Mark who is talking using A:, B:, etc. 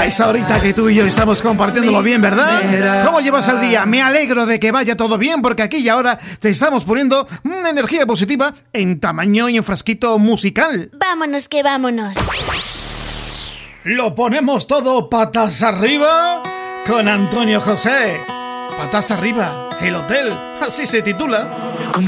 A: A esa horita que tú y yo estamos compartiéndolo bien, ¿verdad? ¿Cómo llevas el día? Me alegro de que vaya todo bien, porque aquí y ahora te estamos poniendo una energía positiva en tamaño y en frasquito musical.
B: Vámonos que vámonos.
A: Lo ponemos todo patas arriba con Antonio José. Patas arriba, el hotel, así se titula.